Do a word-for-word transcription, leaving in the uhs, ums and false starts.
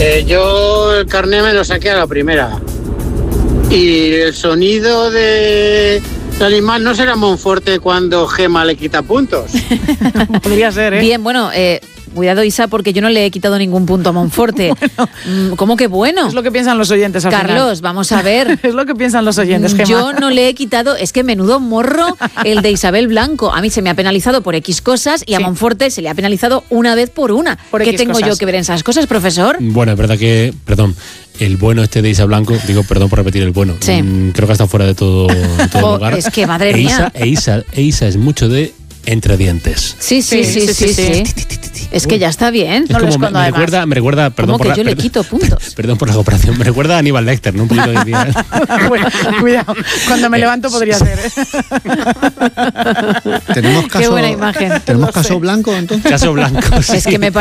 Eh, yo el carné me lo saqué a la primera. Y el sonido de... el animal no será Monforte cuando Gema le quita puntos. Podría ser, ¿eh? Bien, bueno, eh, cuidado, Isa, porque yo no le he quitado ningún punto a Monforte. Bueno, ¿cómo que bueno? Es lo que piensan los oyentes al Carlos, final. vamos a ver. Es lo que piensan los oyentes, Gemma. Yo no le he quitado, es que menudo morro el de Isabel Blanco. A mí se me ha penalizado por X cosas y a Sí. Monforte se le ha penalizado una vez por una. Por ¿Qué X tengo cosas. yo que ver en esas cosas, profesor? Bueno, es verdad que, perdón, el bueno este de Isa Blanco, digo, perdón por repetir el bueno, Sí. mm, creo que está fuera de todo, de todo Oh, lugar. es que, madre e mía. Isa, e, Isa, e Isa es mucho de entre dientes. Sí, sí, sí, sí, sí. sí, sí. Es que ya está bien. Es No lo como me, escondo, me además. recuerda, me recuerda, perdón Como por que la, yo le perdón- quito puntos. Perdón por la comparación, me recuerda a Aníbal Lecter, ¿no? Un poquito de día. Bueno, cuidado, cuando me levanto podría ser, ¿eh? Tenemos caso, Qué buena imagen. ¿Tenemos Lo caso sé. blanco entonces? Caso Blanco. Es sí. que me